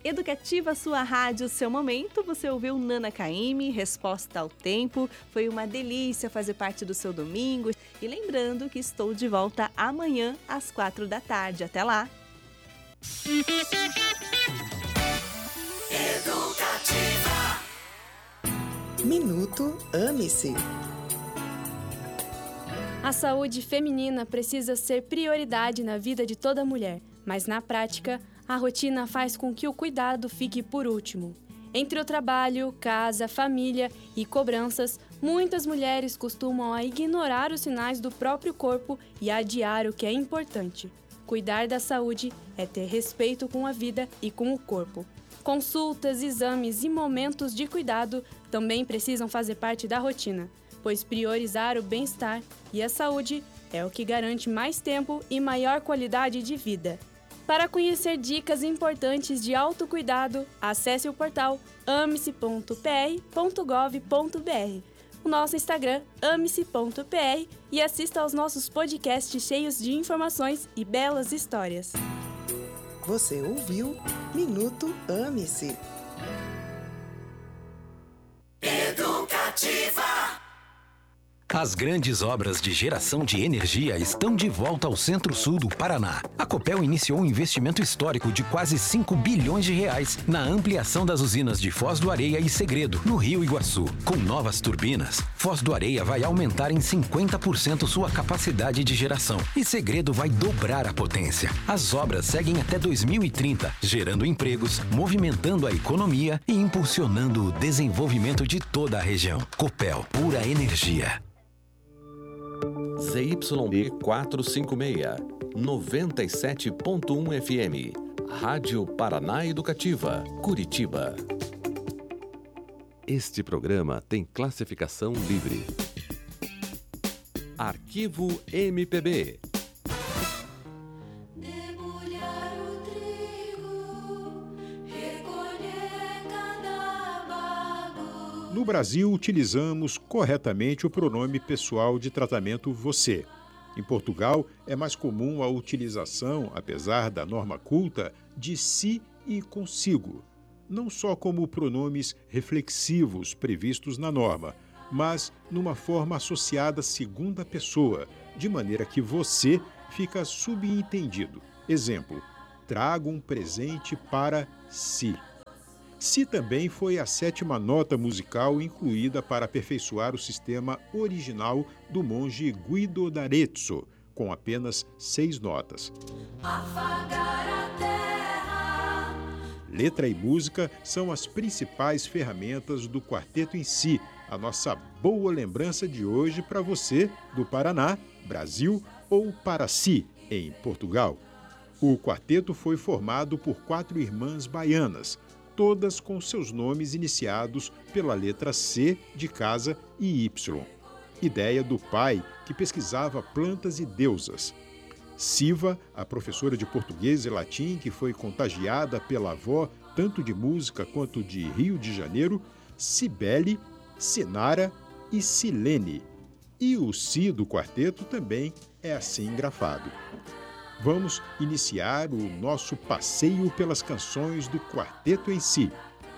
Educativa, sua rádio, seu momento. Você ouviu Nana Caymmi, Resposta ao Tempo. Foi uma delícia fazer parte do seu domingo. E lembrando que estou de volta amanhã às 4 da tarde. Até lá! Educativa. Minuto Ame-se. A saúde feminina precisa ser prioridade na vida de toda mulher, mas na prática, a rotina faz com que o cuidado fique por último. Entre o trabalho, casa, família e cobranças, muitas mulheres costumam a ignorar os sinais do próprio corpo e adiar o que é importante. Cuidar da saúde é ter respeito com a vida e com o corpo. Consultas, exames e momentos de cuidado também precisam fazer parte da rotina, pois priorizar o bem-estar e a saúde é o que garante mais tempo e maior qualidade de vida. Para conhecer dicas importantes de autocuidado, acesse o portal ame-se.pr.gov.br, o nosso Instagram ame-se.pr e assista aos nossos podcasts cheios de informações e belas histórias. Você ouviu Minuto Ame-se. Educativa. As grandes obras de geração de energia estão de volta ao Centro-Sul do Paraná. A Copel iniciou um investimento histórico de quase 5 bilhões de reais na ampliação das usinas de Foz do Areia e Segredo, no Rio Iguaçu. Com novas turbinas, Foz do Areia vai aumentar em 50% sua capacidade de geração e Segredo vai dobrar a potência. As obras seguem até 2030, gerando empregos, movimentando a economia e impulsionando o desenvolvimento de toda a região. Copel, pura energia. ZYB 456, 97.1 FM. Rádio Paraná Educativa, Curitiba. Este programa tem classificação livre. Arquivo MPB. No Brasil, utilizamos corretamente o pronome pessoal de tratamento você. Em Portugal, é mais comum a utilização, apesar da norma culta, de si e consigo, não só como pronomes reflexivos previstos na norma, mas numa forma associada à segunda pessoa, de maneira que você fica subentendido. Exemplo, trago um presente para si. Si também foi a 7ª nota musical incluída para aperfeiçoar o sistema original do monge Guido d'Arezzo, com apenas 6 notas. Afagar a terra. Letra e música são as principais ferramentas do quarteto em si, a nossa boa lembrança de hoje para você do Paraná, Brasil ou Paraci, em Portugal. O quarteto foi formado por 4 irmãs baianas, todas com seus nomes iniciados pela letra C de casa e Y. Ideia do pai, que pesquisava plantas e deusas. Siva, a professora de português e latim, que foi contagiada pela avó tanto de música quanto de Rio de Janeiro. Cibele, Sinara e Silene. E o Si do quarteto também é assim grafado. Vamos iniciar o nosso passeio pelas canções do quarteto em si.